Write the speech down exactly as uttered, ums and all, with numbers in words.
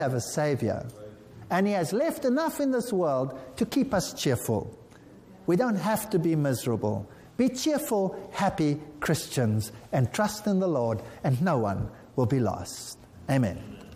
have a Savior. And He has left enough in this world to keep us cheerful. We don't have to be miserable. Be cheerful, happy Christians, and trust in the Lord, and no one will be lost. Amen.